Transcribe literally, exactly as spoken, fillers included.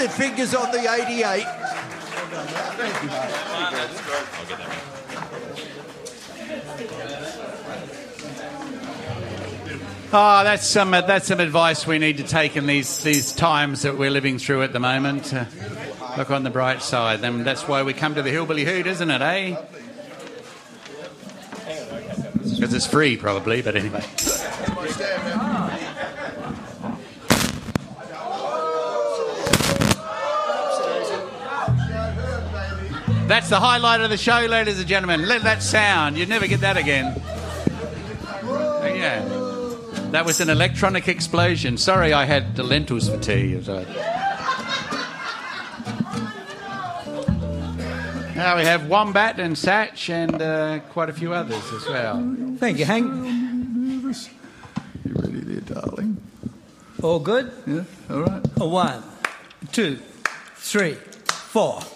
inverted fingers on the eighty-eight. Oh, that's some uh, that's some advice we need to take in these these times that we're living through at the moment. Uh, look on the bright side. Then that's why we come to the Hillbilly Hoot, isn't it, eh? Because it's free, probably. But anyway. That's the highlight of the show, ladies and gentlemen. Let that sound. You'd never get that again. Yeah. That was an electronic explosion. Sorry I had the lentils for tea. Now we have Wombat and Satch and uh, quite a few others as well. Thank you, Hank. You ready there, darling? All good? Yeah, all right. A one, two, three, four.